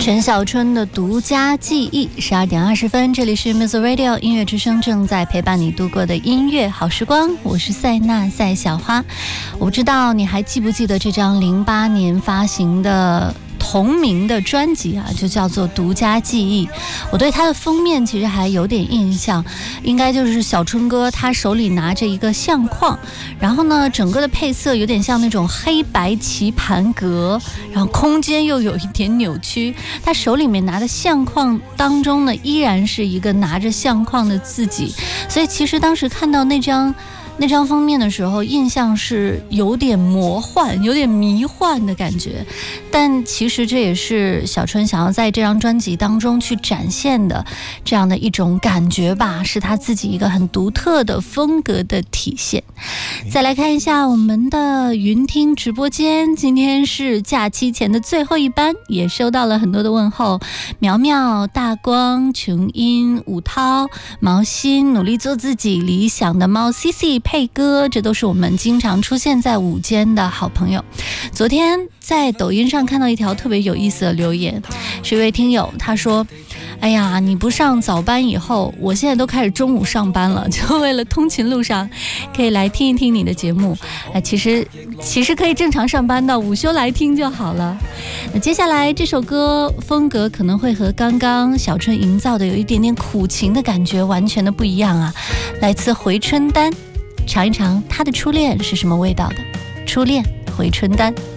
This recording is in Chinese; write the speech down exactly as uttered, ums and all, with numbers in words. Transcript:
陈小春的独家记忆，十二点二十分，这里是 Music Radio 音乐之声，正在陪伴你度过的音乐好时光，我是赛娜赛小花。我不知道你还记不记得这张零八年发行的同名的专辑啊，就叫做独家记忆。我对它的封面其实还有点印象，应该就是小春哥他手里拿着一个相框，然后呢整个的配色有点像那种黑白棋盘格，然后空间又有一点扭曲，他手里面拿的相框当中呢依然是一个拿着相框的自己。所以其实当时看到那张那张封面的时候，印象是有点魔幻，有点迷幻的感觉，但其实这也是小春想要在这张专辑当中去展现的这样的一种感觉吧，是他自己一个很独特的风格的体现。再来看一下我们的云听直播间，今天是假期前的最后一班，也收到了很多的问候，苗苗、大光、琼英、武涛、毛心、努力做自己理想的猫 C C、佩哥，这都是我们经常出现在午间的好朋友。昨天在抖音上看到一条特别有意思的留言，是一位听友，他说哎呀，你不上早班以后，我现在都开始中午上班了，就为了通勤路上可以来听一听你的节目。哎，其实其实可以正常上班的，午休来听就好了。那接下来这首歌风格可能会和刚刚小春营造的有一点点苦情的感觉完全的不一样啊，来自回春丹，尝一尝他的初恋是什么味道的。初恋回春丹。